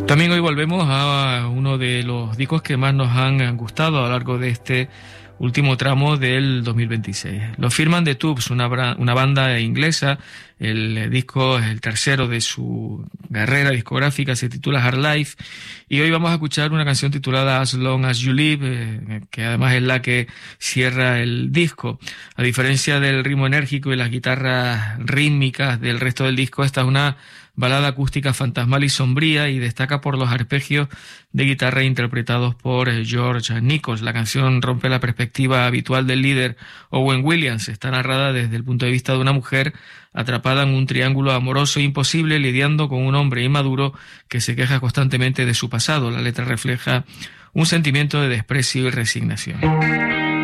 También hoy volvemos a uno de los discos que más nos han gustado a lo largo de este último tramo del 2026. Lo firman The Tubes, una banda inglesa. El disco es el tercero de su carrera discográfica, se titula Hard Life, y hoy vamos a escuchar una canción titulada As Long As You Live, que además es la que cierra el disco. A diferencia del ritmo enérgico y las guitarras rítmicas del resto del disco, esta es una balada acústica fantasmal y sombría, y destaca por los arpegios de guitarra interpretados por George Nichols. La canción rompe la perspectiva habitual del líder Owen Williams. Está narrada desde el punto de vista de una mujer atrapada en un triángulo amoroso e imposible, lidiando con un hombre inmaduro que se queja constantemente de su pasado. La letra refleja un sentimiento de desprecio y resignación.